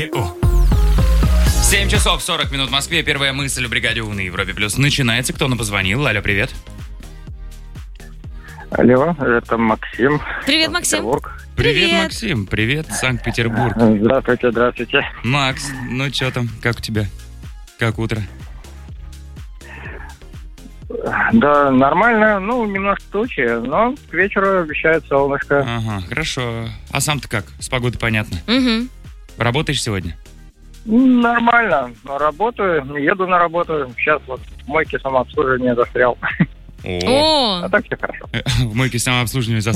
7 часов 40 минут в Москве. Первая мысль в бригаде У на Европе Плюс начинается. Кто нам позвонил? Алло, привет. Алло, это Максим. Привет, Максим. Санкт-Петербург. Привет, Максим. Привет, Санкт-Петербург. Здравствуйте. Макс, ну что там? Как у тебя? Как утро? Да, нормально. Немножко тучи, но к вечеру обещает солнышко. Ага, хорошо. А сам-то как? С погодой понятно. Угу. Работаешь сегодня? Нормально. Работаю, еду на работу. Сейчас вот в мойке самообслуживания застрял. О, А так все хорошо. в мойке самообслуживания